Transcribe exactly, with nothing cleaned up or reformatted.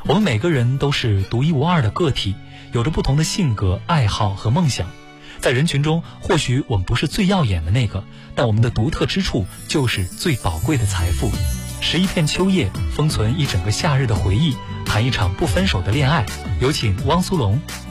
我们每个人都是独一无二的个体，有着不同的性格、爱好和梦想。在人群中，或许我们不是最耀眼的那个，但我们的独特之处就是最宝贵的财富。拾一片秋叶，封存一整个夏日的回忆，谈一场不分手的恋爱。有请汪苏泷。